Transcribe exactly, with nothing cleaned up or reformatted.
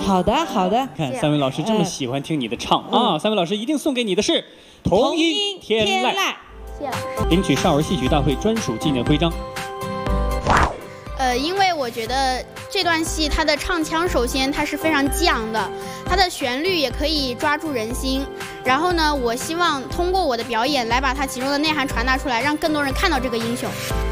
好的，好的。 看三位老师这么喜欢听你的唱、嗯、啊，三位老师一定送给你的是童音天籁。 谢谢老师。 领取少儿戏曲大会专属纪念徽章。 呃，因为我觉得这段戏它的唱腔，首先它是非常激昂的，它的旋律也可以抓住人心。然后呢，我希望通过我的表演来把它其中的内涵传达出来，让更多人看到这个英雄。